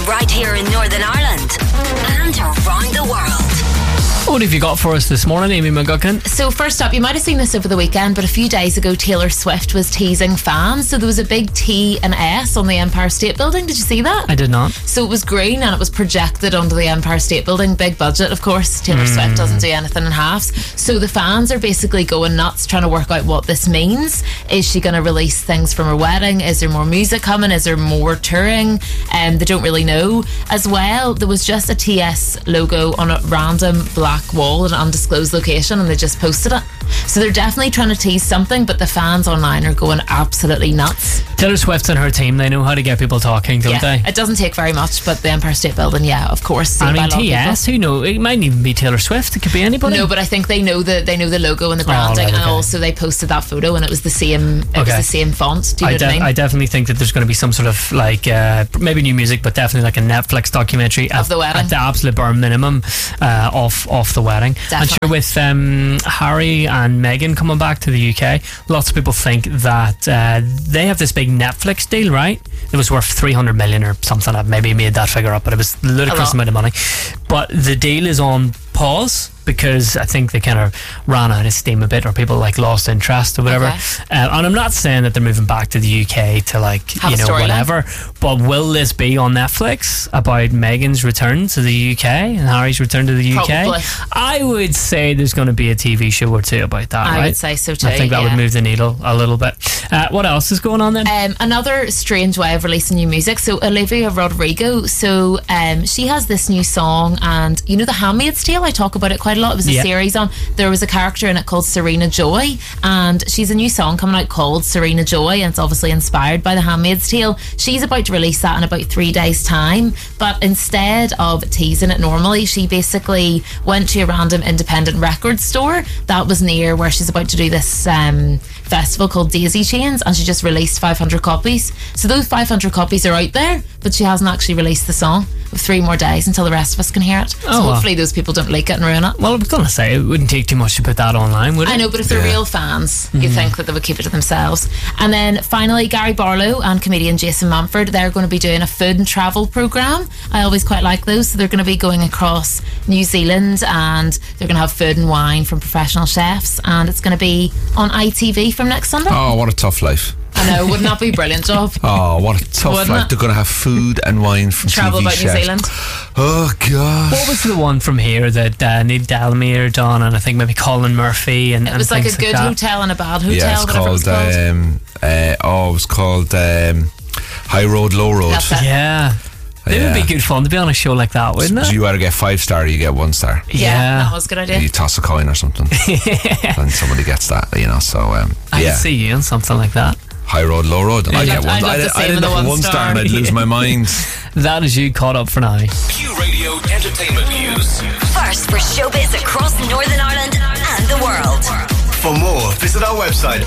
right here in Northern Ireland and around the world. What have you got for us this morning, Amy McGuckin? So first up, you might have seen this over the weekend, but a few days ago Taylor Swift was teasing fans. So there was a big T and S on the Empire State Building. Did you see that? I did not. So it was green and it was projected onto the Empire State Building. Big budget, of course. Taylor Swift doesn't do anything in halves. So the fans are basically going nuts trying to work out what this means. Is she going to release things from her wedding? Is there more music coming? Is there more touring? They don't really know. As well, there was just a TS logo on a random black wall at an undisclosed location and they just posted it. So they're definitely trying to tease something, but the fans online are going absolutely nuts. Taylor Swift and her team, they know how to get people talking, don't they? It doesn't take very much, but the Empire State Building, of course. I mean, TS, who knows? It might even be Taylor Swift. It could be anybody. No, but I think they know the logo and the branding, right, okay. and also they posted that photo and it was the same. It was the same font. Do you know what I mean? I definitely think that there's going to be some sort of like maybe new music, but definitely like a Netflix documentary of the wedding, at the absolute bare minimum of the wedding. Definitely. And sure, with Harry and Meghan coming back to the UK, lots of people think that they have this big Netflix deal, right? It was worth 300 million or something. I've maybe made that figure up, but it was a ludicrous amount of money. But the deal is on pause because I think they kind of ran out of steam a bit, or people like lost interest or whatever. Okay. And I'm not saying that they're moving back to the UK to like whatever, but will this be on Netflix about Meghan's return to the UK and Harry's return to the UK? Probably. I would say there's going to be a TV show or two about that. I right? would say so too. I think that would move the needle a little bit. What else is going on then? Another strange way of releasing new music. So Olivia Rodrigo, so she has this new song, and you know The Handmaid's Tale, I talk about it quite a lot. It was a series on. There was a character in it called Serena Joy, and she's a new song coming out called Serena Joy, and it's obviously inspired by The Handmaid's Tale. She's about to release that in about 3 days' time, but instead of teasing it normally, she basically went to a random independent record store that was near where she's about to do this festival called Daisy Chains, and she just released 500 copies. So those 500 copies are out there, but she hasn't actually released the song. With 3 more days until the rest of us can hear it. So hopefully those people don't leak it and ruin it. Well, I was going to say, it wouldn't take too much to put that online, would it? I know, but if they're real fans, you think that they would keep it to themselves. And then finally, Gary Barlow and comedian Jason Manford, they're going to be doing a food and travel programme. I always quite like those. So they're going to be going across New Zealand, and they're going to have food and wine from professional chefs, and it's going to be on ITV from next Sunday. Oh, what a tough life. I know, wouldn't that be a brilliant job? Oh, what a tough life. They're going to have food and wine from travel TV about chefs. New Zealand. Oh, God. What was the one from here that Neil Delamere done, and I think maybe Colin Murphy and it was like a good hotel and a bad hotel. Yeah, it was called High Road, Low Road. Yeah. It would be good fun to be on a show like that, wouldn't it? So you either get 5 star or you get 1 star. Yeah, that was a good idea. You toss a coin or something. And somebody gets that, so I could see you in something like that. High Road, Low Road. I'd get 1. I'd end up with 1 star and I'd lose my mind. That is you caught up for now. Q Radio Entertainment News. First for showbiz across Northern Ireland and the world. For more, visit our website